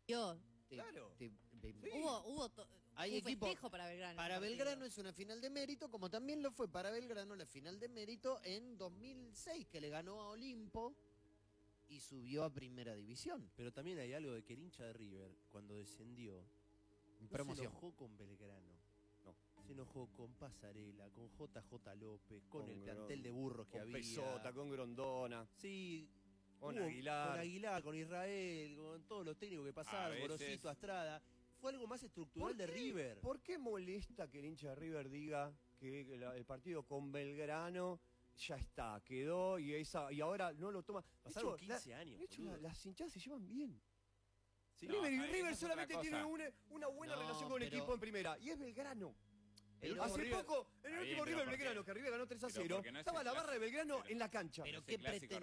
Yo, Claro. Sí. Hay un festejo para Belgrano. Para Belgrano es una final de mérito, como también lo fue para Belgrano la final de mérito en 2006, que le ganó a Olimpo y subió a Primera División. Pero también hay algo de que el hincha de River, cuando descendió, no se enojó con Belgrano. No. Se enojó con Pasarela, con JJ López, con el plantel de burros que había. Con Pesota, con Grondona. Sí. Con Aguilar. Con Aguilar, con Israel, con todos los técnicos que pasaron, Gorosito, Astrada. Fue algo más estructural de River. ¿Por qué molesta que el hincha de River diga que el partido con Belgrano ya está, quedó y ahora no lo toma? Pasaron 15 años. De hecho, las hinchadas se llevan bien. Sí. River solamente tiene una buena relación con el equipo en primera, y es Belgrano. Hace poco, en el último River Belgrano, que River ganó 3-0, estaba la barra de Belgrano en la cancha. Pero ¿qué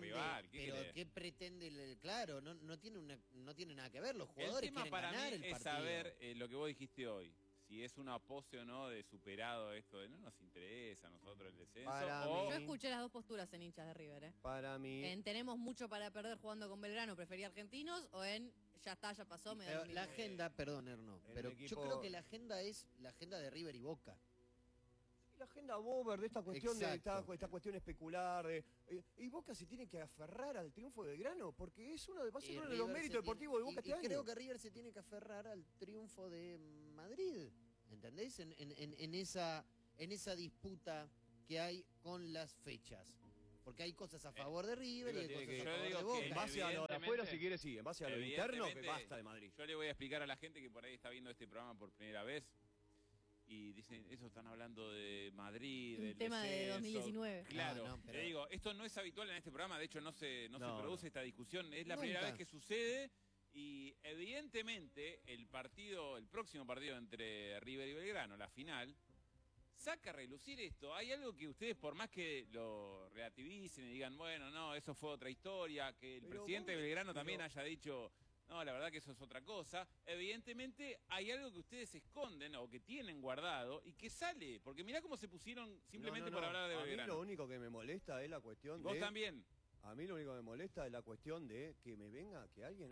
pretende? Claro, no tiene nada que ver. Los jugadores quieren ganar el partido. Es saber lo que vos dijiste hoy. Si es una pose o no de superado esto de no nos interesa a nosotros el descenso. Yo escuché las dos posturas en hinchas de River. Para mí. En tenemos mucho para perder jugando con Belgrano, prefería argentinos, o en ya está, ya pasó, me da Pero la agenda, perdón, Erno, pero yo creo que la agenda es la agenda de River y Boca. La agenda Bober de esta cuestión esta cuestión especular y Boca se tiene que aferrar al triunfo de Belgrano porque es va a ser uno de los méritos deportivos de Boca este año. Creo que River se tiene que aferrar al triunfo de Madrid, ¿entendés? En esa disputa que hay con las fechas. Porque hay cosas a favor de River y hay cosas a favor de Boca. En base a lo de afuera, si quiere, sí. En base a lo interno, que basta de Madrid. Yo le voy a explicar a la gente que por ahí está viendo este programa por primera vez y dicen, eso están hablando de Madrid, del tema descenso. de 2019. Claro, pero le digo, esto no es habitual en este programa, de hecho no se produce esta discusión, es la primera vez que sucede y evidentemente el próximo partido entre River y Belgrano, la final, saca a relucir esto. Hay algo que ustedes, por más que lo relativicen y digan, bueno, no, eso fue otra historia, que el presidente de Belgrano también haya dicho, no, la verdad que eso es otra cosa. Evidentemente hay algo que ustedes esconden o que tienen guardado y que sale. Porque mirá cómo se pusieron simplemente por hablar de Belgrano. A mí lo único que me molesta es la cuestión ¿Vos también? A mí lo único que me molesta es la cuestión de que me venga, que alguien